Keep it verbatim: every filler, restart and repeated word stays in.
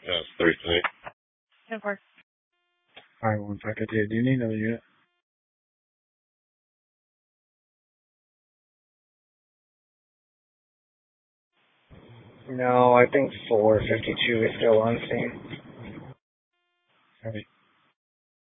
Yeah, three tonight. ten four. Alright, one second. Do you need another unit? No, I think four fifty-two is still on scene. Heavy.